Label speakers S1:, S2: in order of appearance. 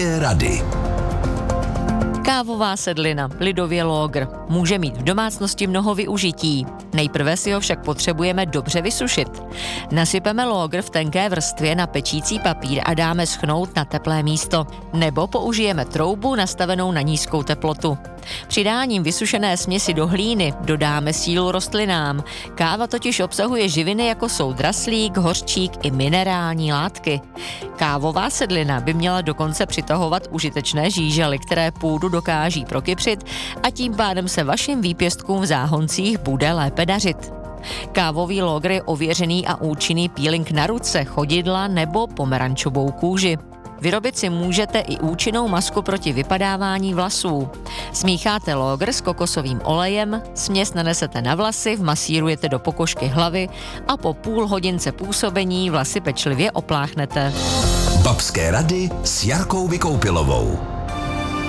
S1: Babské rady.
S2: Kávová sedlina, lidově lógr, může mít v domácnosti mnoho využití. Nejprve si ho však potřebujeme dobře vysušit. Nasypeme lógr v tenké vrstvě na pečící papír a dáme schnout na teplé místo. Nebo použijeme troubu nastavenou na nízkou teplotu. Přidáním vysušené směsi do hlíny dodáme sílu rostlinám. Káva totiž obsahuje živiny, jako jsou draslík, hořčík i minerální látky. Kávová sedlina by měla dokonce přitahovat užitečné žížaly, které půdu dokáží prokypřit, a tím pádem se vašim výpěstkům v záhoncích bude lépe dařit. Kávový lógr je ověřený a účinný peeling na ruce, chodidla nebo pomerančovou kůži. Vyrobit si můžete i účinnou masku proti vypadávání vlasů. Smícháte lógr s kokosovým olejem, směs nanesete na vlasy, vmasírujete do pokožky hlavy a po půl hodince působení vlasy pečlivě opláchnete.
S1: Babské rady s Jarkou Vykoupilovou.